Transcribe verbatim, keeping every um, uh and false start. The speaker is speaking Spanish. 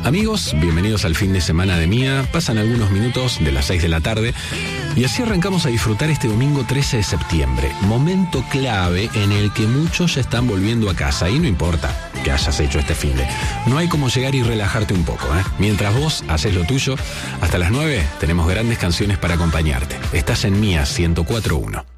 Amigos, bienvenidos al fin de semana de Mía. Pasan algunos minutos de las seis de la tarde y así arrancamos a disfrutar este domingo trece de septiembre, momento clave en el que muchos ya están volviendo a casa y no importa que hayas hecho este fin de. No hay como llegar y relajarte un poco, ¿eh? Mientras vos haces lo tuyo, hasta las nueve tenemos grandes canciones para acompañarte. Estás en Mía ciento cuatro punto uno.